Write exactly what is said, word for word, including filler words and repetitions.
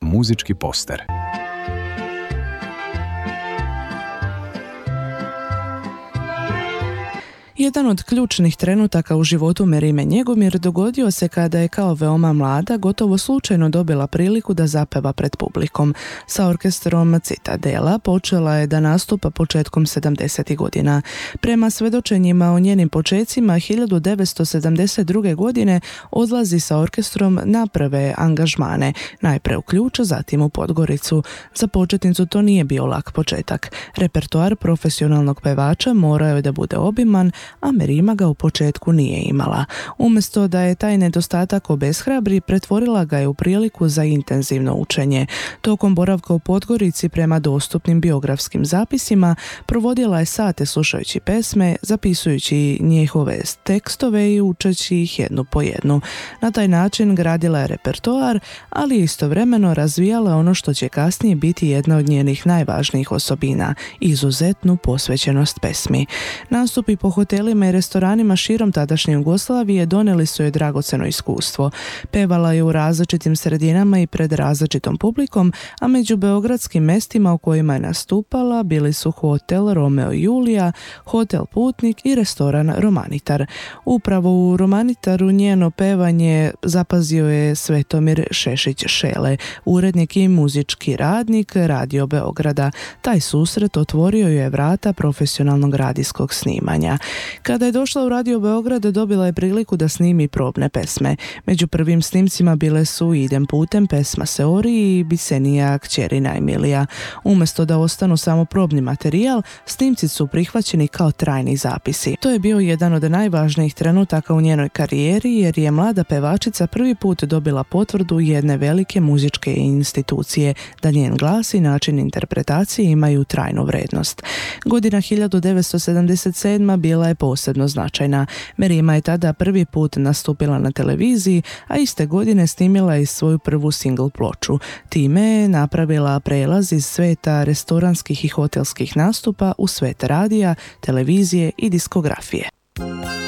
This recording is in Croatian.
muzički poster. Jedan od ključnih trenutaka u životu Merime Njegomir dogodio se kada je kao veoma mlada gotovo slučajno dobila priliku da zapeva pred publikom. Sa orkestrom Citadela počela je da nastupa početkom sedamdesetih godina. Prema svedočenjima o njenim počecima, hiljadu devetsto sedamdeset druge. godine odlazi sa orkestrom na prve angažmane, najpre u Ključ, zatim u Podgoricu. Za početnicu to nije bio lak početak. Repertoar profesionalnog pevača morao je da bude obiman, a Merima ga u početku nije imala. Umjesto da je taj nedostatak obeshrabri, pretvorila ga je u priliku za intenzivno učenje. Tokom boravka u Podgorici, prema dostupnim biografskim zapisima, provodila je sate slušajući pesme, zapisujući njihove tekstove i učeći ih jednu po jednu. Na taj način gradila je repertoar, ali istovremeno razvijala ono što će kasnije biti jedna od njenih najvažnijih osobina, izuzetnu posvećenost pesmi. Nastupi po hotelima i restoranima širom tadašnje Jugoslavije donijeli su joj dragoceno iskustvo. Pevala je u različitim sredinama i pred različitom publikom, a među beogradskim mestima u kojima je nastupala bili su hotel Romeo i Julija, hotel Putnik i restoran Romanitar. Upravo u Romanitaru njeno pevanje zapazio je Svetomir Šešić-Šele, urednik i muzički radnik Radio Beograda. Taj susret otvorio je vrata profesionalnog radijskog snimanja. Kada je došla u Radio Beograd, dobila je priliku da snimi probne pesme. Među prvim snimcima bile su Idem putem, pesma Seori i Bisenija kćeri najmilija. Umjesto da ostanu samo probni materijal, snimci su prihvaćeni kao trajni zapisi. To je bio jedan od najvažnijih trenutaka u njenoj karijeri, jer je mlada pevačica prvi put dobila potvrdu jedne velike muzičke institucije da njen glas i način interpretacije imaju trajnu vrednost. Godina hiljadu devetsto sedamdeset sedma bila je posebno značajna. Merima je tada prvi put nastupila na televiziji, a iste godine snimila i svoju prvu single ploču. Time je napravila prelaz iz sveta restoranskih i hotelskih nastupa u svet radija, televizije i diskografije.